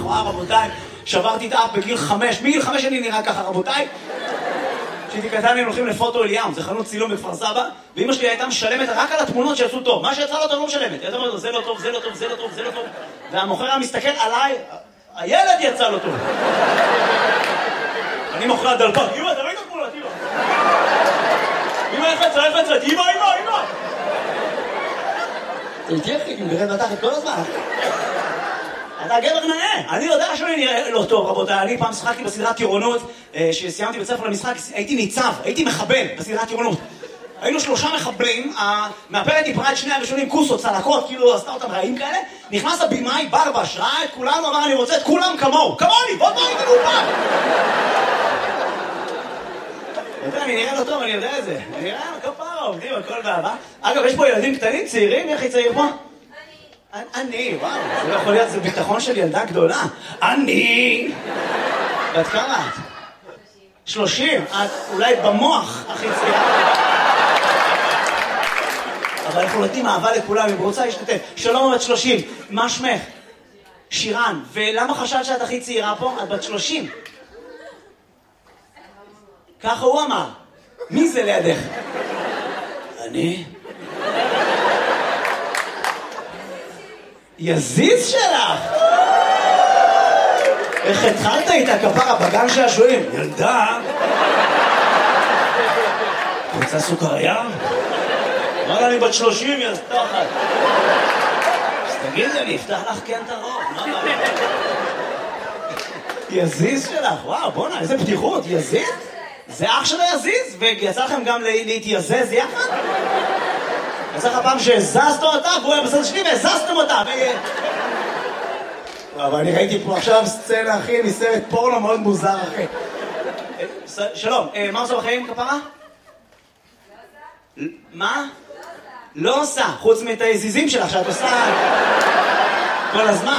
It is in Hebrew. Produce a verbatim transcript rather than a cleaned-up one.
וואו רבותיי, שברתי את האף בגיל חמש, מגיל חמש אני נראה ככה רבותיי. כשהייתי קטן הם הולכים לפוטו אליאם, זה חנות צילום בכפר סבא, ואמא שלי הייתה משלמת רק על התמונות שיצאו טוב, מה שיצא לא טוב לא משלמת, היא הייתה אומרת, זה לא טוב, זה לא טוב, זה לא טוב, זה לא טוב, והמוכר היה מסתכל עליי, הילד יצא לו טוב. אני מוכר דלפק, אמא, אתה ראית תמונות, אמא. אמא, איך יצא, איך יצא, אמא, אמא, אמא. תלתי אחי, אם גרד בתחת כל הזמן. אתה גבר נאה, אני יודע שאני נראה לא טוב רבותיי, אני פעם שחקתי בסדרת טירונות, שסיימתי בית ספר למשחק, הייתי ניצב, הייתי מחבל בסדרת טירונות. היינו שלושה מחבלים, המאפרת דיברה את שני הראשונים, כוסות, צלקות, כאילו עשתה אותם רעים כאלה, נכנס הבימאי, ברבש, ראה את כולנו, אמר אני רוצה את כולם כמוהו, כמוני, בוא בוא איתנו פעם. אני נראה לא טוב, אני יודע את זה, אני נראה כפרה, עובדים, הכל באהבה. אגב, יש פה ילדים קטנים, צעירים, מי הכי צעיר פה? אני, וואו, זה לא יכול להיות, זה ביטחון של ילדה גדולה. אני! בת כמה את? שלושים. את אולי במוח הכי צעירה. אבל אנחנו נותנים אהבה לכולם, אם רוצה להשתתף. שלום בת שלושים, מה שמך? שירן. ולמה חשבת שאת הכי צעירה פה? את בת שלושים. ככה הוא אמר. מי זה לידך? אני? יזיז שלך! איך התחלת איתה כפרה בגן שעשועים? ילדה! רוצה סוכריה? אמרה אני בת שלושים, יא סתחת. אז תגידי, אני אפתח לך כן את הרוב. יזיז שלך, וואו, בוא'נה, איזה פתיחות, יזיז? זה אח שלו יזיז? ויצא לכם גם להתייזז יחד? יצא לך פעם שהזזת אותה, והוא היה בסדר שלי והזזתם אותה, אבל אני ראיתי פה עכשיו סצנה, אחי, מסרט פורנו מאוד מוזר, אחי. שלום, מה עושה בחיים, כפרה? מה? לא עושה, חוץ מאת היזיזים שלך שאת עושה כל הזמן.